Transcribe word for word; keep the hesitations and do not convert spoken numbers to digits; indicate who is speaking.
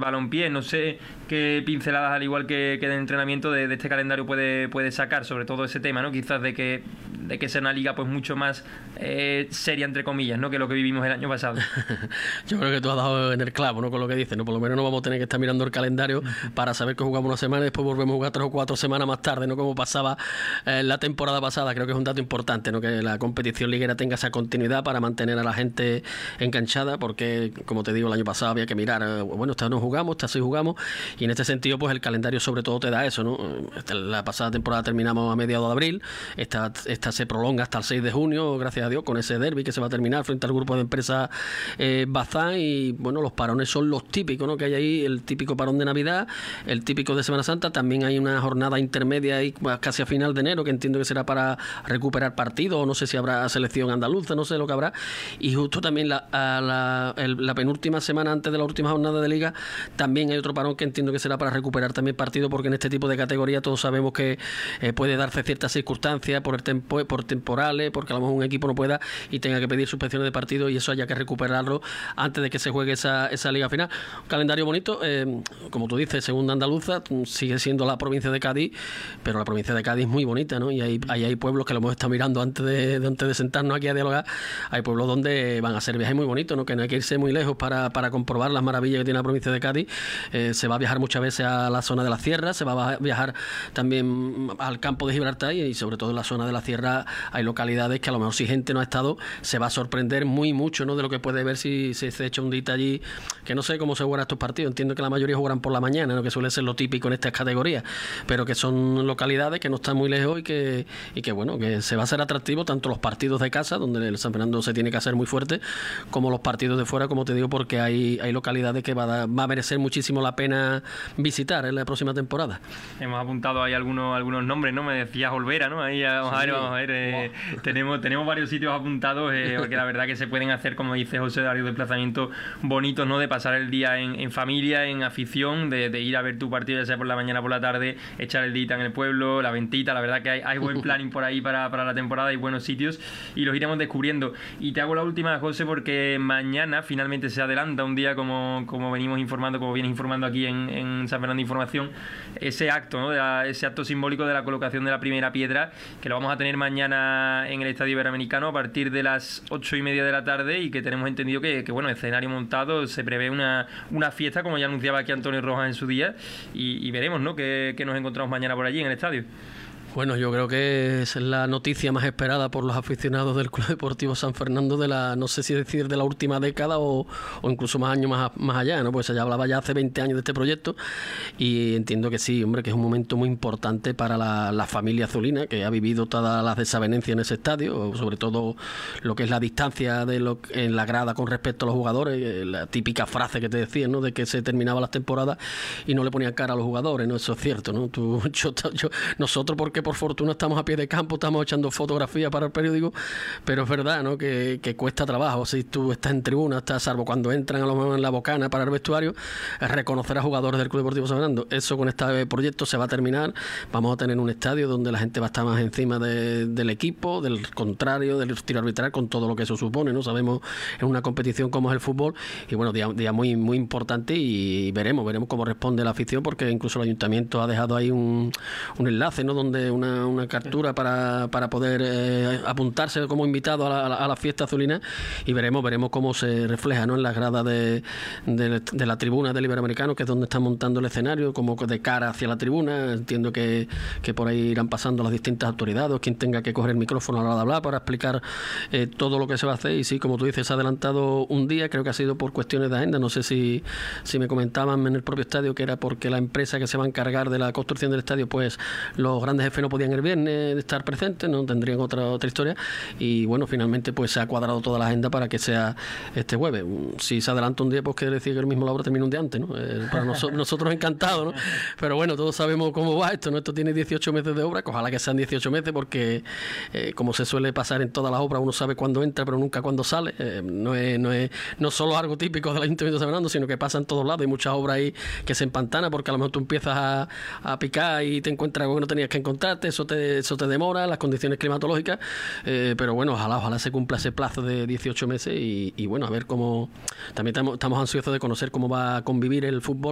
Speaker 1: balompié. No sé qué pinceladas, al igual que, que de entrenamiento, de, de este calendario puede, puede sacar, sobre todo ese tema, ¿no? Quizás de que, de que sea una liga pues mucho más eh, seria, entre comillas, ¿no? Que lo que vivimos el año pasado.
Speaker 2: Yo creo que tú has dado en el clavo, ¿no? Con lo que dices, ¿no? Por lo menos no vamos a tener que estar mirando el calendario para saber que jugamos una semana y después volvemos a jugar tres o cuatro semanas más tarde, ¿no? Como pasaba eh, la temporada pasada. Creo que es un dato importante, ¿no? Que la competición liguera tenga esa continuidad para mantener a la gente enganchada, porque, como te digo, el año pasado había que mirar, eh, bueno, esta no jugamos, esta sí jugamos, y en este sentido, pues el calendario sobre todo te da eso, ¿no? La pasada temporada terminamos a mediados de abril, esta, esta se prolonga hasta el seis de junio, gracias a Dios, con ese derbi que se va a terminar frente al grupo de empresas eh, Bazán, y bueno, los parones son los típicos, ¿no? Que hay ahí, el típico parón de Navidad, el típico de Semana Santa, también hay una jornada intermedia ahí casi a final de enero, que entiendo que será para recuperar partidos, o no sé si habrá selección andaluza, no sé lo que habrá, y justo también la, a la, el, la penúltima semana antes de la última jornada de liga también hay otro parón que entiendo que será para recuperar también partidos, porque en este tipo de categoría todos sabemos que eh, puede darse ciertas circunstancias por, el tempo, por temporales, porque a lo mejor un equipo no pueda y tenga que pedir suspensiones de partido, y eso haya que recuperarlo antes de que se juegue esa, esa liga final. Un calendario bonito, eh, como tú dices, segunda andaluza, sigue siendo la provincia de Cádiz, pero la provincia de Cádiz es muy bonita, ¿no? Y hay, hay, hay pueblos que lo hemos estado mirando antes de, de, antes de sentarnos aquí a dialogar, hay pueblos donde van a ser viajes muy bonitos, ¿no? Que no hay que irse muy lejos para, para comprobar las maravillas que tiene la provincia de Cádiz. Eh, se va a viajar muchas veces a la zona de la sierra, se va a viajar también al campo de Gibraltar, y sobre todo en la zona de la sierra hay localidades que a lo mejor si gente no ha estado se va a sorprender muy mucho, ¿no? De lo que puede ver si, si se echa un dita allí, que no sé cómo se jugarán estos partidos, entiendo que la mayoría jugarán por la mañana, ¿no? Que suele ser lo típico en estas categorías, pero que son localidades que no están muy lejos y que, y que bueno, que se va a hacer atractivo tanto los partidos de casa, donde el San Fernando se tiene que hacer muy fuerte, como los partidos de fuera, como te digo, porque hay, hay localidades que va a, dar, va a merecer muchísimo la pena visitar en la próxima temporada.
Speaker 1: Hemos apuntado ahí algunos algunos nombres, ¿no? Me decías Olvera, ¿no? Ahí vamos sí. a ver, vamos a ver. Eh, wow. tenemos, tenemos varios sitios apuntados, eh, porque la verdad que se pueden hacer, como dice José, varios desplazamientos bonitos, ¿no? De pasar el día en, en familia, en afición, de, de ir a ver tu partido, ya sea por la mañana o por la tarde, echar el dita en el pueblo, la ventita. La verdad que hay, hay buen planning por ahí para, para la temporada y buenos sitios, y los iremos descubriendo. Y te hago la última, José, porque mañana finalmente se adelanta un día, como, como venimos informando, como vienes informando aquí en, en San Fernando Información, ese acto, ¿no? De la, ese acto simbólico de la colocación de la primera piedra, que lo vamos a tener mañana en el Estadio Iberoamericano a partir de las ocho y media de la tarde, y que tenemos entendido que, que bueno, escenario montado, se prevé una, una fiesta, como ya anunciaba aquí Antonio Rojas en su día, y, y veremos, ¿no? Que, que nos encontramos mañana por allí en el estadio.
Speaker 2: Bueno, yo creo que es la noticia más esperada por los aficionados del Club Deportivo San Fernando de la, no sé si decir de la última década o, o incluso más años más, más allá, ¿no? Pues se hablaba ya hace veinte años de este proyecto, y entiendo que sí, hombre, que es un momento muy importante para la, la familia azulina, que ha vivido todas las desavenencias en ese estadio, sobre todo lo que es la distancia de lo en la grada con respecto a los jugadores, la típica frase que te decían, ¿no? De que se terminaban las temporadas y no le ponían cara a los jugadores, ¿no? Eso es cierto, ¿no? Tú, yo, yo, nosotros, porque por fortuna estamos a pie de campo, estamos echando fotografías para el periódico, pero es verdad, ¿no? Que, que cuesta trabajo. Si tú estás en tribuna, estás, salvo cuando entran a lo mejor en la bocana para el vestuario, reconocer a jugadores del Club Deportivo San Fernando. Eso con este proyecto se va a terminar. Vamos a tener un estadio donde la gente va a estar más encima de, del equipo, del contrario, del tiro arbitral, con todo lo que eso supone, ¿no? Sabemos en una competición como es el fútbol, y bueno, día, día muy, muy importante, y veremos, veremos cómo responde la afición, porque incluso el ayuntamiento ha dejado ahí un, un enlace, ¿no? Donde una, una captura para, para poder eh, apuntarse como invitado a la, a la fiesta azulina, y veremos veremos cómo se refleja, ¿no? En las gradas de, de, de la tribuna del Iberoamericano, que es donde están montando el escenario, como de cara hacia la tribuna. Entiendo que, que por ahí irán pasando las distintas autoridades, quien tenga que coger el micrófono a la hora de hablar para explicar eh, todo lo que se va a hacer. Y sí, como tú dices, se ha adelantado un día, creo que ha sido por cuestiones de agenda, no sé si, si me comentaban en el propio estadio que era porque la empresa que se va a encargar de la construcción del estadio, pues los grandes jefes no podían el viernes estar presentes, no tendrían otra otra historia, y bueno, finalmente pues se ha cuadrado toda la agenda para que sea este jueves. Si se adelanta un día, pues quiere decir que el mismo la obra termina un día antes, ¿no? Eh, para nosotros, nosotros encantados, ¿no? Pero bueno, todos sabemos cómo va esto, ¿no? Esto tiene dieciocho meses de obra, ojalá que sean dieciocho meses, porque eh, como se suele pasar en todas las obras, uno sabe cuándo entra pero nunca cuándo sale. Eh, no es no es no solo algo típico del Ayuntamiento de San Fernando, sino que pasa en todos lados. Hay muchas obras ahí que se empantanan porque a lo mejor tú empiezas a, a picar y te encuentras algo que no tenías que encontrarte, eso te, eso te demora, las condiciones climatológicas, eh, pero bueno, ojalá ojalá se cumpla ese plazo de dieciocho meses, y, y bueno, a ver cómo, también estamos, estamos ansiosos de conocer cómo va a convivir el fútbol